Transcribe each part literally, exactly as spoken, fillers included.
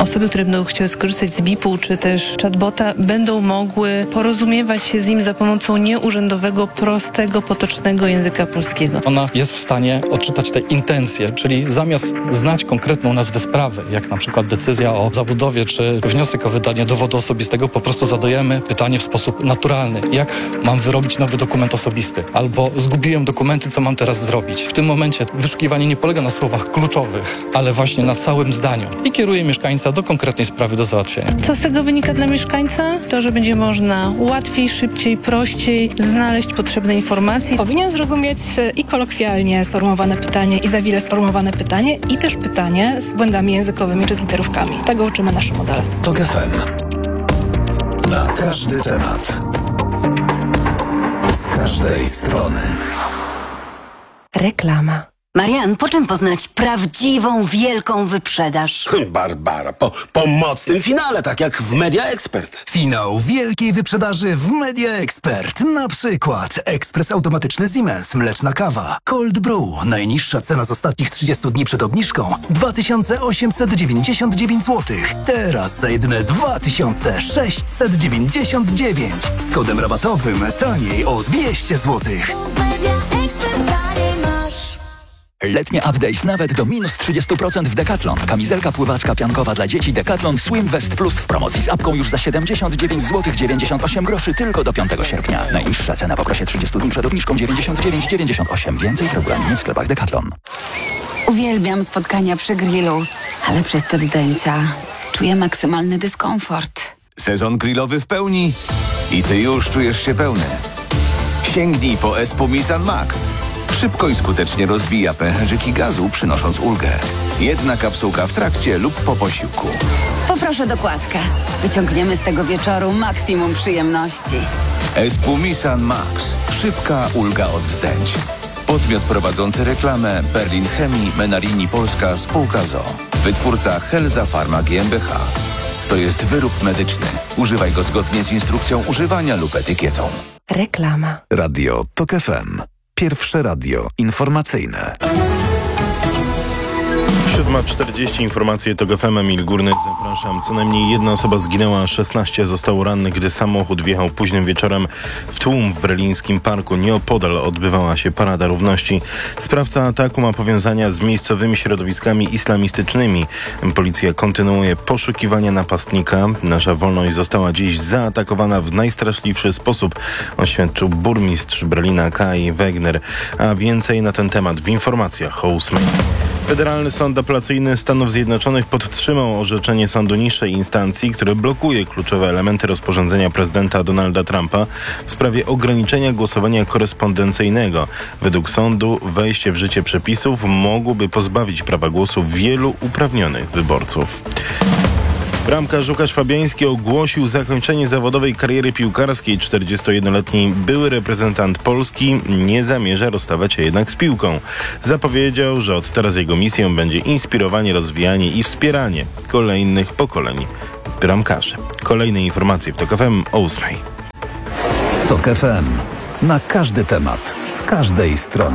osoby, które będą chciały skorzystać z B I P-u czy też chatbota, będą mogły porozumiewać się z nim za pomocą nieurzędowego, prostego, potocznego języka polskiego. Ona jest w stanie odczytać te intencje, czyli zamiast znać konkretną nazwę sprawy, jak na przykład decyzja o zabudowie czy wniosek o wydanie dowodu osobistego, po prostu zadajemy pytanie w sposób naturalny. Jak mam wyrobić nowy dokument osobisty? Albo zgubiłem dokumenty, co mam teraz zrobić? W tym momencie wyszukiwanie nie polega na słowach kluczowych, ale właśnie na całym zdaniu i kieruje mieszkańca do konkretnej sprawy do załatwienia. Co z tego wynika dla mieszkańca? To, że będzie można łatwiej, szybciej, prościej znaleźć potrzebne informacje. Powinien zrozumieć i kolokwialnie sformułowane pytanie, i za wiele sformułowane pytanie, i też pytanie z błędami językowymi czy z literówkami. Tego uczymy nasze modele. TOK F M. Na każdy temat. Z każdej strony. Reklama. Marian, po czym poznać prawdziwą, wielką wyprzedaż? Barbara, po, po mocnym finale, tak jak w Media Expert. Finał wielkiej wyprzedaży w Media Expert. Na przykład ekspres automatyczny Siemens, mleczna kawa, Cold Brew. Najniższa cena z ostatnich trzydziestu dni przed obniżką dwa tysiące osiemset dziewięćdziesiąt dziewięć złotych. Teraz za jedyne dwa tysiące sześćset dziewięćdziesiąt dziewięć. Z kodem rabatowym taniej o dwieście złotych. Letnie update nawet do minus trzydzieści procent w Decathlon. Kamizelka pływacka piankowa dla dzieci Decathlon Swim Vest Plus w promocji z apką już za siedemdziesiąt dziewięć złotych dziewięćdziesiąt osiem groszy tylko do piątego sierpnia. Najniższa cena w okresie trzydziestu dni przed obniżką dziewięćdziesiąt dziewięć dziewięćdziesiąt osiem. Więcej w regulaminie w sklepach Decathlon. Uwielbiam spotkania przy grillu, ale przez te wzdęcia czuję maksymalny dyskomfort. Sezon grillowy w pełni i ty już czujesz się pełny. Sięgnij po Espumisan Max. Szybko i skutecznie rozbija pęcherzyki gazu, przynosząc ulgę. Jedna kapsułka w trakcie lub po posiłku. Poproszę dokładkę. Wyciągniemy z tego wieczoru maksimum przyjemności. Espumisan Max. Szybka ulga od wzdęć. Podmiot prowadzący reklamę Berlin Chemii, Menarini Polska, spółka z o o. Wytwórca Helza Pharma G m b h. To jest wyrób medyczny. Używaj go zgodnie z instrukcją używania lub etykietą. Reklama. Radio TOK F M. Pierwsze radio informacyjne. siódma czterdzieści, informacje TOK F M, Emil Górny, zapraszam. Co najmniej jedna osoba zginęła, szesnaście zostało rannych, gdy samochód wjechał późnym wieczorem w tłum w berlińskim parku. Nieopodal odbywała się Parada Równości. Sprawca ataku ma powiązania z miejscowymi środowiskami islamistycznymi. Policja kontynuuje poszukiwania napastnika. Nasza wolność została dziś zaatakowana w najstraszliwszy sposób, oświadczył burmistrz Berlina Kai Wegner. A więcej na ten temat w informacjach o ósmej. Federalny Sąd Apelacyjny Stanów Zjednoczonych podtrzymał orzeczenie sądu niższej instancji, które blokuje kluczowe elementy rozporządzenia prezydenta Donalda Trumpa w sprawie ograniczenia głosowania korespondencyjnego. Według sądu wejście w życie przepisów mogłoby pozbawić prawa głosu wielu uprawnionych wyborców. Bramkarz Łukasz Fabiański ogłosił zakończenie zawodowej kariery piłkarskiej. czterdziestojednoletni były reprezentant Polski nie zamierza rozstawać się jednak z piłką. Zapowiedział, że od teraz jego misją będzie inspirowanie, rozwijanie i wspieranie kolejnych pokoleń bramkarzy. Kolejne informacje w TOK F M o ósmej. TOK F M. Na każdy temat, z każdej strony.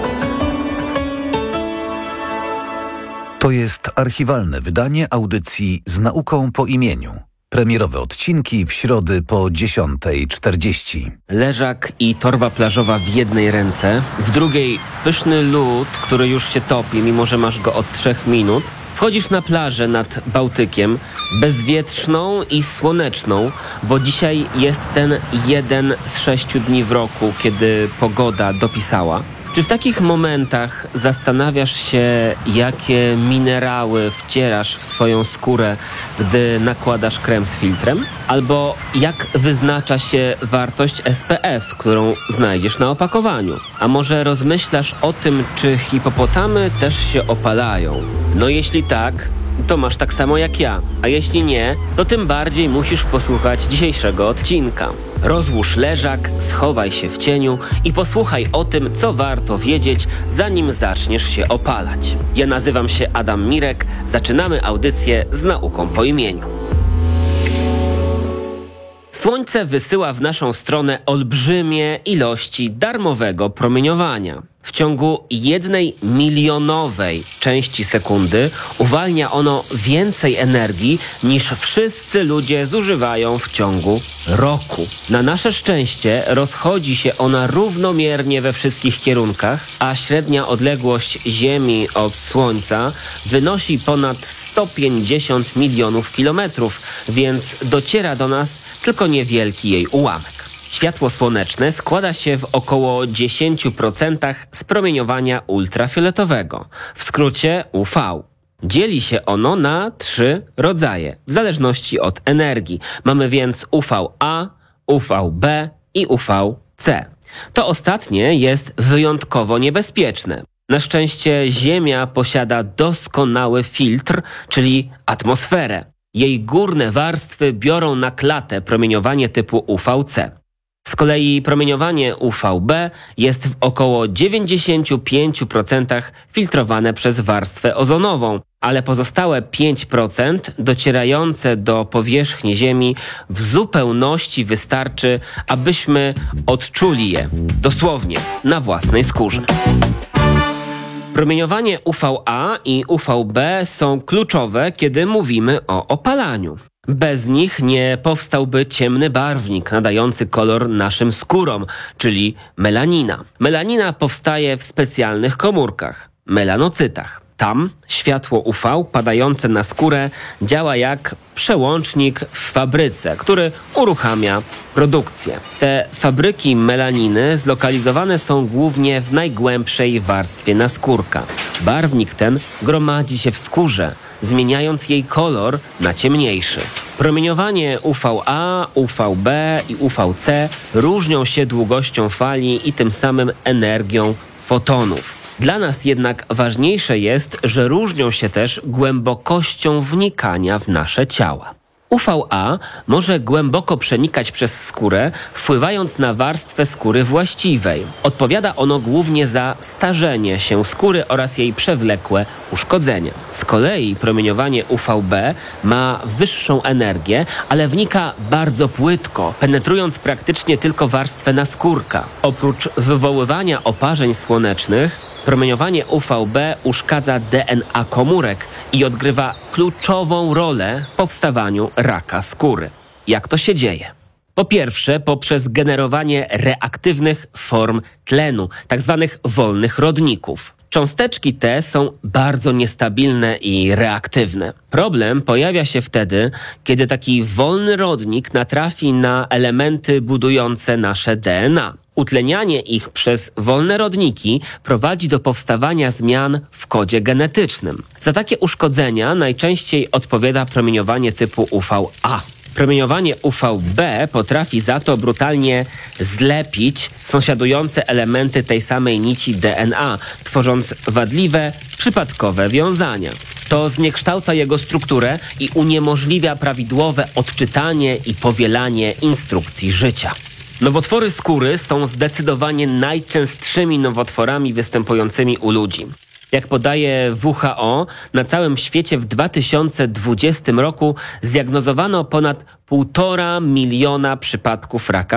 To jest archiwalne wydanie audycji Z nauką po imieniu. Premierowe odcinki w środy po dziesiątej czterdzieści. Leżak i torba plażowa w jednej ręce, w drugiej pyszny lód, który już się topi, mimo że masz go od trzech minut. Wchodzisz na plażę nad Bałtykiem, bezwietrzną i słoneczną, bo dzisiaj jest ten jeden z sześciu dni w roku, kiedy pogoda dopisała. Czy w takich momentach zastanawiasz się, jakie minerały wcierasz w swoją skórę, gdy nakładasz krem z filtrem? Albo jak wyznacza się wartość S P F, którą znajdziesz na opakowaniu? A może rozmyślasz o tym, czy hipopotamy też się opalają? No jeśli tak, to masz tak samo jak ja, a jeśli nie, to tym bardziej musisz posłuchać dzisiejszego odcinka. Rozłóż leżak, schowaj się w cieniu i posłuchaj o tym, co warto wiedzieć, zanim zaczniesz się opalać. Ja nazywam się Adam Mirek, zaczynamy audycję Z nauką po imieniu. Słońce wysyła w naszą stronę olbrzymie ilości darmowego promieniowania. W ciągu jednej milionowej części sekundy uwalnia ono więcej energii niż wszyscy ludzie zużywają w ciągu roku. Na nasze szczęście rozchodzi się ona równomiernie we wszystkich kierunkach, a średnia odległość Ziemi od Słońca wynosi ponad sto pięćdziesiąt milionów kilometrów, więc dociera do nas tylko niewielki jej ułamek. Światło słoneczne składa się w około dziesięć procent z promieniowania ultrafioletowego, w skrócie U V. Dzieli się ono na trzy rodzaje, w zależności od energii. Mamy więc U V A, U V B i U V C. To ostatnie jest wyjątkowo niebezpieczne. Na szczęście Ziemia posiada doskonały filtr, czyli atmosferę. Jej górne warstwy biorą na klatę promieniowanie typu U V C. Z kolei promieniowanie U V B jest w około dziewięćdziesiąt pięć procent filtrowane przez warstwę ozonową, ale pozostałe pięć procent docierające do powierzchni Ziemi w zupełności wystarczy, abyśmy odczuli je dosłownie na własnej skórze. Promieniowanie U V A i U V B są kluczowe, kiedy mówimy o opalaniu. Bez nich nie powstałby ciemny barwnik nadający kolor naszym skórom, czyli melanina. Melanina powstaje w specjalnych komórkach, melanocytach. Tam światło U V padające na skórę działa jak przełącznik w fabryce, który uruchamia produkcję. Te fabryki melaniny zlokalizowane są głównie w najgłębszej warstwie naskórka. Barwnik ten gromadzi się w skórze, zmieniając jej kolor na ciemniejszy. Promieniowanie U V A, U V B i U V C różnią się długością fali i tym samym energią fotonów. Dla nas jednak ważniejsze jest, że różnią się też głębokością wnikania w nasze ciała. U V A może głęboko przenikać przez skórę, wpływając na warstwę skóry właściwej. Odpowiada ono głównie za starzenie się skóry oraz jej przewlekłe uszkodzenia. Z kolei promieniowanie U V B ma wyższą energię, ale wnika bardzo płytko, penetrując praktycznie tylko warstwę naskórka. Oprócz wywoływania oparzeń słonecznych, promieniowanie U V B uszkadza D N A komórek i odgrywa kluczową rolę w powstawaniu raka skóry. Jak to się dzieje? Po pierwsze, poprzez generowanie reaktywnych form tlenu, tzw. wolnych rodników. Cząsteczki te są bardzo niestabilne i reaktywne. Problem pojawia się wtedy, kiedy taki wolny rodnik natrafi na elementy budujące nasze D N A. Utlenianie ich przez wolne rodniki prowadzi do powstawania zmian w kodzie genetycznym. Za takie uszkodzenia najczęściej odpowiada promieniowanie typu U V A. Promieniowanie U V B potrafi za to brutalnie zlepić sąsiadujące elementy tej samej nici D N A, tworząc wadliwe, przypadkowe wiązania. To zniekształca jego strukturę i uniemożliwia prawidłowe odczytanie i powielanie instrukcji życia. Nowotwory skóry są zdecydowanie najczęstszymi nowotworami występującymi u ludzi. Jak podaje W H O, na całym świecie w dwa tysiące dwudziestym roku zdiagnozowano ponad półtora miliona przypadków raka